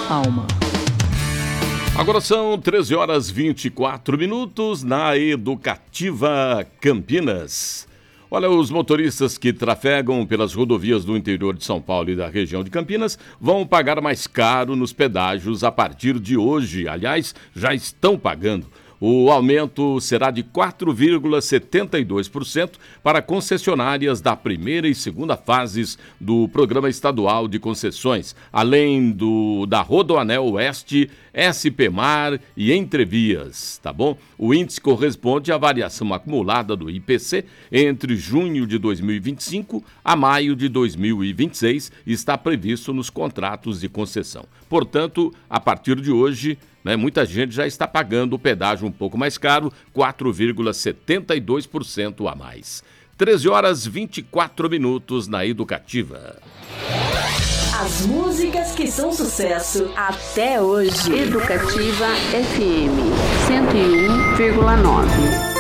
alma. Agora são 13 horas 24 minutos na Educativa Campinas. Olha, os motoristas que trafegam pelas rodovias do interior de São Paulo e da região de Campinas vão pagar mais caro nos pedágios a partir de hoje. Aliás, já estão pagando. O aumento será de 4,72% para concessionárias da primeira e segunda fases do Programa Estadual de Concessões, além da Rodoanel Oeste, SP-Mar e Entrevias, tá bom? O índice corresponde à variação acumulada do IPC entre junho de 2025 a maio de 2026 e está previsto nos contratos de concessão. Portanto, a partir de hoje, muita gente já está pagando o pedágio um pouco mais caro, 4,72% a mais. 13 horas 24 minutos na Educativa. As músicas que são sucesso até hoje. Educativa FM 101,9.